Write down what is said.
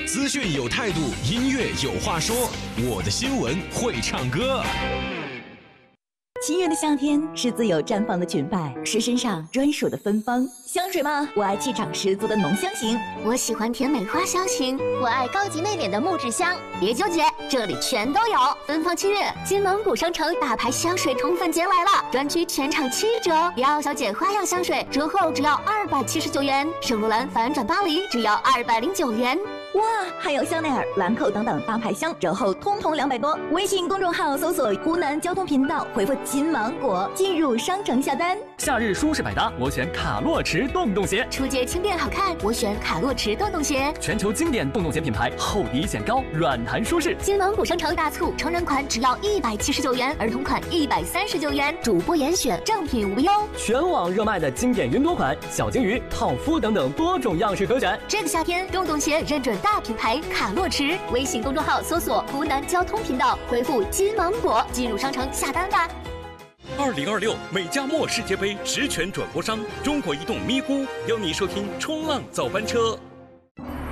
资讯有态度，音乐有话说。我的新闻会唱歌。 7月的夏天是自由绽放的裙摆，是身上专属的芬芳。香水吗？我爱气场十足的浓香型。 我喜欢甜美花香型。我爱高级内敛的木质香。别纠结，这里全都有。芬芳7月，金蒙古商城大牌香水宠粉节来了，专区全场7折。迪奥小姐花样香水折后只要279元，圣罗兰反转巴黎只要209元。 哇，还有香奈儿、兰蔻等等大牌香折后通通200多。微信公众号搜索湖南交通频道，回复金芒果进入商城下单。 夏日舒适百搭，我选卡洛驰洞洞鞋。 出街轻便好看，我选卡洛驰洞洞鞋。 全球经典洞洞鞋品牌，厚底显高，软弹舒适。 金蒙古商城大促，成人款只要179元，儿童款139元，主播严选，正品无忧。 全网热卖的经典云朵款、小金鱼、套夫等等多种样式可选。 这个夏天，洞洞鞋认准大品牌卡洛驰。微信公众号搜索湖南交通频道，回复金芒果进入商城下单吧。 2026美加墨世界杯实权转播商中国移动咪咕邀你收听冲浪早班车。